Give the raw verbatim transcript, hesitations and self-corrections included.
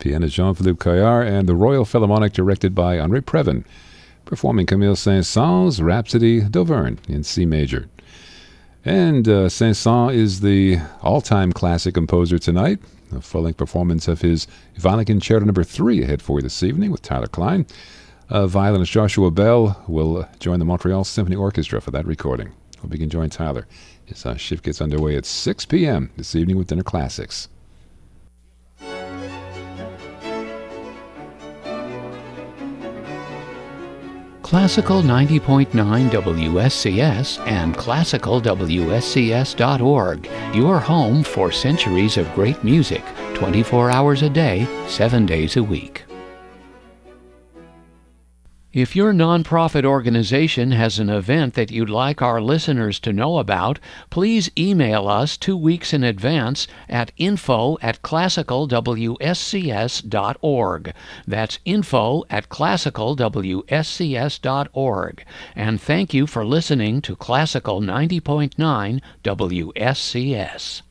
pianist Jean-Philippe Caillard, and the Royal Philharmonic, directed by Henri Previn, performing Camille Saint-Saëns' Rhapsody d'Auvergne in C major. And uh, Saint-Saëns is the all-time classic composer tonight. A full-length performance of his Violin Concerto number three ahead for you this evening with Tyler Klein. Uh, violinist Joshua Bell will join the Montreal Symphony Orchestra for that recording. Hope you can join Tyler. His uh, shift gets underway at six p.m. this evening with Dinner Classics. Classical ninety point nine W S C S and classical W S C S dot org, your home for centuries of great music, twenty-four hours a day, seven days a week. If your nonprofit organization has an event that you'd like our listeners to know about, please email us two weeks in advance at info at classical W S C S dot org. That's info at classical W S C S dot org. And thank you for listening to Classical ninety point nine W S C S.